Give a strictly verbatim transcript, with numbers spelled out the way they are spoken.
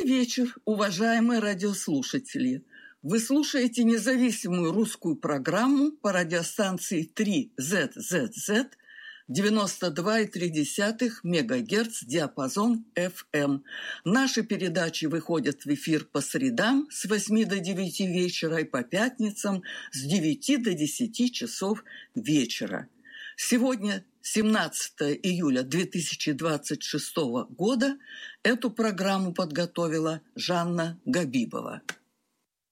вечер, уважаемые радиослушатели! Вы слушаете независимую русскую программу по радиостанции три зет зет зет, девяносто два и три десятых мегагерц, диапазон эф эм. Наши передачи выходят в эфир по средам с восьми до девяти вечера и по пятницам с девяти до десяти часов вечера. Сегодня, семнадцатого июля две тысячи двадцать шестого года, эту программу подготовила Жанна Габибова.